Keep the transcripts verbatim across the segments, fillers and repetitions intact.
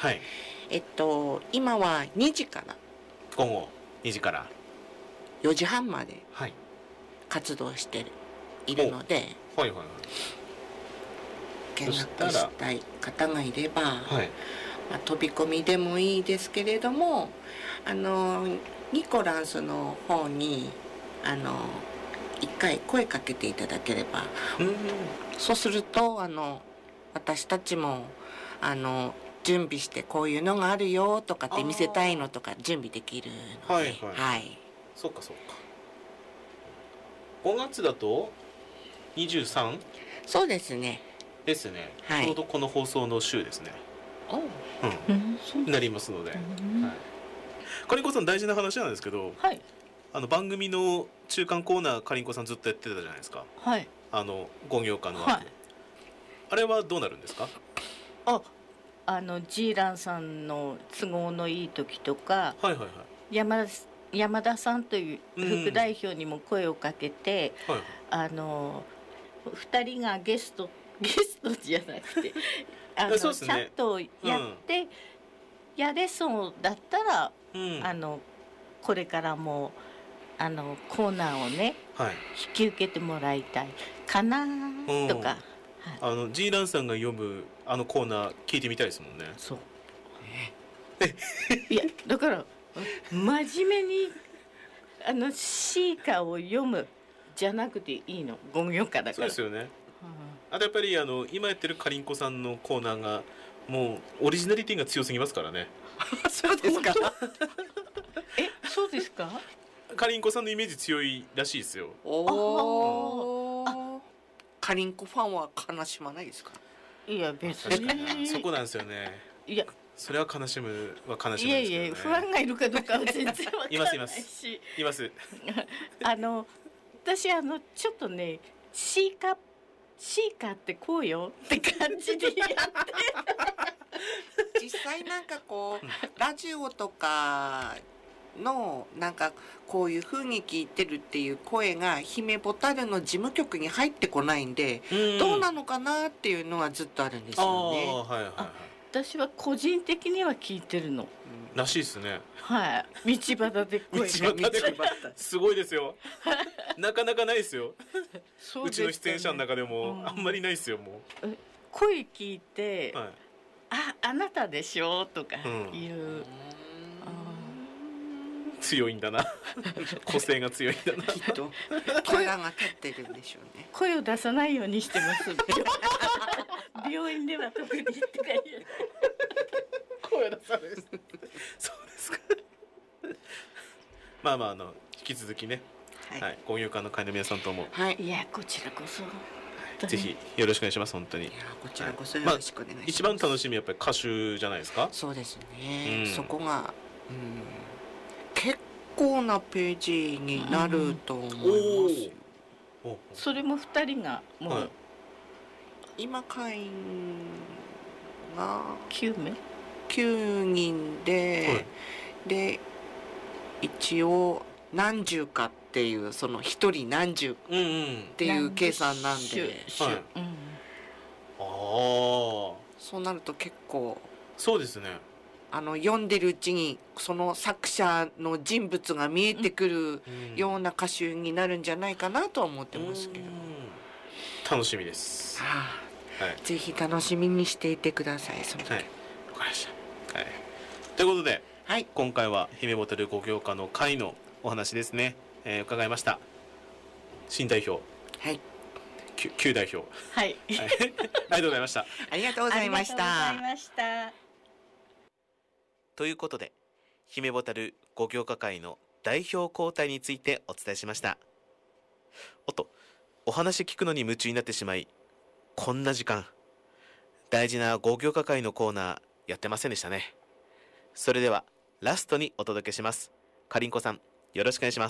はい、 えっと今はにじから午後にじからよじはんまではい活動しているので、 はいはいはい、 見学したい方がいれば、 はい、 まあ、飛び込みでもいいですけれども、あのニコランスの方にあの一回声かけていただければ、 うん、 そうするとあの私たちもあの準備してこういうのがあるよとかって見せたいのとか準備できるので、 はいはい、 はい、 そっかそっか。ごがつだとにじゅうさんそうですねですね、 はい、 ちょうどこの放送の週ですね。 おう、 うん、なりますので、はい、かりんこさん大事な話なんですけど、 はい、 あの番組の中間コーナーかりんこさんずっとやってたじゃないですか。 はい、 あのご行間の枠、 はい、 あれはどうなるんですか？ あ、あのジーランさんの都合のいい時とか、 はいはいはい、 山田山田さんという副代表にも声をかけて、 うん、はい、 あのふたりがゲストゲストじゃなくてあの、 そうですね、 ちゃんとやって、うん、やれそうだったら、うん、あのこれからもあのコーナーをね、はい、引き受けてもらいたいかなとか、 うん、はい、あのジーランさんが読むあのコーナー聞いてみたいですもんね。 そういやだから真面目にあのシーカーを読むじゃなくていいの、ご行間だから。 そうですよね、うん、あとやっぱりあの今やってるかりんこさんのコーナーがもうオリジナリティが強すぎますからね。 そうですかえ、そうですか？ かりんこさんのイメージ強いらしいですよ。 おー、かりんこファンは悲しまないですか？ いや別にそこなんですよね。 いやそれは悲しむは悲しむんですけどね。 いやいや不安がいるかどうかは全然わからないしいますいますいますあの私あのちょっとねシーカシーカーってこうよって感じでやって実際なんかこうラジオとかのなんかこういう風に聞いてるっていう声が姫ボタルの事務局に入ってこないんで、うん、どうなのかなっていうのはずっとあるんですよね。 あ、はいはいはい、 私は個人的には聞いてるの、 うん、らしいですね。 はい、道端で声が道端ですごいですよなかなかないですようちの出演者の中でも、うん、あんまりないですよ。もう声聞いて、はい、あ、あなたでしょとかいう、うん、 強いんだな個性が強いんだなきっとキャラが立ってるんでしょうね。 声を出さないようにしてます病院では特にって感じ声を出さないですそうですかまあまああの引き続きね、はいはい、ご入館の会の皆さんとも、 はい、いやこちらこそ、はい、 ぜひよろしくお願いします。本当に。いやこちらこそよろしくお願いします。まあ、 一番楽しみはやっぱり歌手じゃないですか。 そうですね、うん、そこが、うん、結構なページになると思いますよ、 うん、それもふたりがもう、はい、 今会員がきゅうめいきゅうにんで、はい、で一応何十かっていうその一人何十っていう計算なんで、はい、うん、ああそうなると結構そうですね、 あの読んでるうちにその作者の人物が見えてくるような歌集になるんじゃないかなとは思ってますけど、 楽しみです、はあ、はい、ぜひ楽しみにしていてください。その時、はい、 わかりました、はい、ということで、 はい、 今回は姫ボタルご行間の会のお話ですね、えー、伺いました。新代表、 はい、 旧代表、 はい、 はい、ありがとうございました。 ありがとうございました。 ありがとうございました。 ということで姫ボタルご行間会の代表交代についてお伝えしました。おっと、お話聞くのに夢中になってしまい、こんな時間大事なご行間会のコーナーやってませんでしたね。それではラストにお届けします。かりんこさん、よろしくお願いします。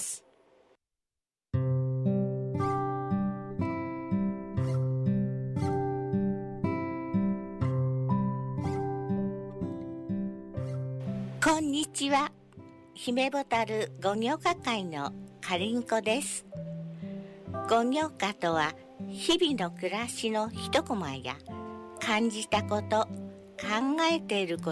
こんにちは。姫ボタルご行間会のかりんこです。ご行間とは日々の暮らしの一コマや感じたこと、考えていること